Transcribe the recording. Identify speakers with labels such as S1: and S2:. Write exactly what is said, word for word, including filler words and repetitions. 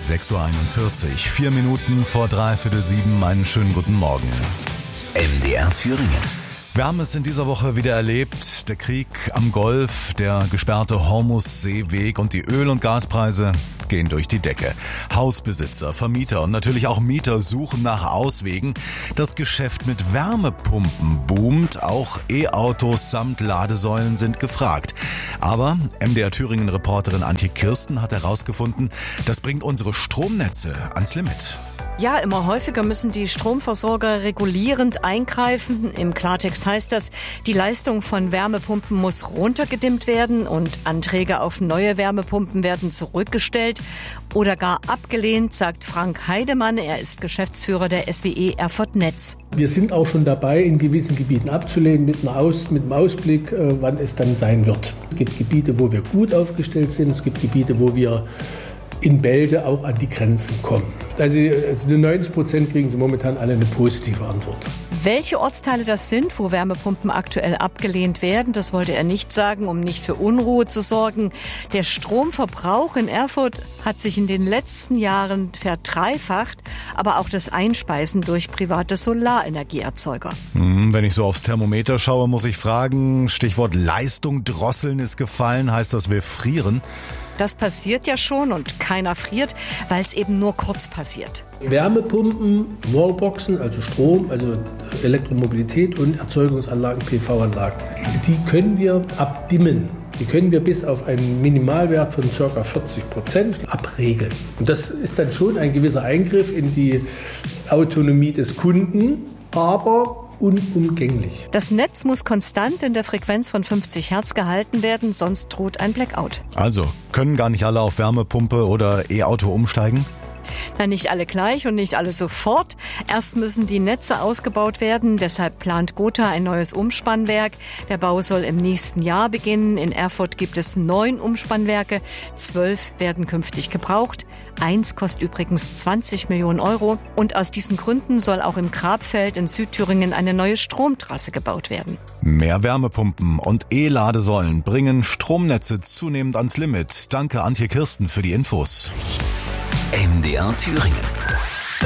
S1: sechs Uhr einundvierzig, vier Minuten vor dreiviertel sieben, einen schönen guten Morgen.
S2: M D R Thüringen.
S1: Wir haben es in dieser Woche wieder erlebt. Der Krieg am Golf, der gesperrte Hormuz-Seeweg und die Öl- und Gaspreise gehen durch die Decke. Hausbesitzer, Vermieter und natürlich auch Mieter suchen nach Auswegen. Das Geschäft mit Wärmepumpen boomt. Auch E-Autos samt Ladesäulen sind gefragt. Aber M D R Thüringen-Reporterin Antje Kirsten hat herausgefunden, das bringt unsere Stromnetze ans Limit.
S3: Ja, immer häufiger müssen die Stromversorger regulierend eingreifen. Im Klartext heißt das, die Leistung von Wärmepumpen muss runtergedimmt werden und Anträge auf neue Wärmepumpen werden zurückgestellt oder gar abgelehnt, sagt Frank Heidemann. Er ist Geschäftsführer der S W E Erfurt Netz.
S4: Wir sind auch schon dabei, in gewissen Gebieten abzulehnen, mit, einer Aus, mit einem Ausblick, äh, wann es dann sein wird. Es gibt Gebiete, wo wir gut aufgestellt sind. Es gibt Gebiete, wo wir in Bälde auch an die Grenzen kommen. Also, also neunzig Prozent kriegen sie momentan alle eine positive Antwort.
S3: Welche Ortsteile das sind, wo Wärmepumpen aktuell abgelehnt werden, das wollte er nicht sagen, um nicht für Unruhe zu sorgen. Der Stromverbrauch in Erfurt hat sich in den letzten Jahren verdreifacht, aber auch das Einspeisen durch private Solarenergieerzeuger.
S1: Wenn ich so aufs Thermometer schaue, muss ich fragen, Stichwort Leistung drosseln ist gefallen, heißt das, wir frieren?
S3: Das passiert ja schon und keiner friert, weil es eben nur kurz passiert.
S4: Wärmepumpen, Wallboxen, also Strom, also Elektromobilität und Erzeugungsanlagen, P V-Anlagen, die können wir abdimmen. Die können wir bis auf einen Minimalwert von ca. vierzig Prozent abregeln. Und das ist dann schon ein gewisser Eingriff in die Autonomie des Kunden, aber unumgänglich.
S3: Das Netz muss konstant in der Frequenz von fünfzig Hertz gehalten werden, sonst droht ein Blackout.
S1: Also, können gar nicht alle auf Wärmepumpe oder E-Auto umsteigen?
S3: Na, nicht alle gleich und nicht alle sofort. Erst müssen die Netze ausgebaut werden. Deshalb plant Gotha ein neues Umspannwerk. Der Bau soll im nächsten Jahr beginnen. In Erfurt gibt es neun Umspannwerke. Zwölf werden künftig gebraucht. Eins kostet übrigens zwanzig Millionen Euro. Und aus diesen Gründen soll auch im Grabfeld in Südthüringen eine neue Stromtrasse gebaut werden.
S1: Mehr Wärmepumpen und E-Ladesäulen bringen Stromnetze zunehmend ans Limit. Danke Antje Kirsten für die Infos.
S2: M D R Thüringen.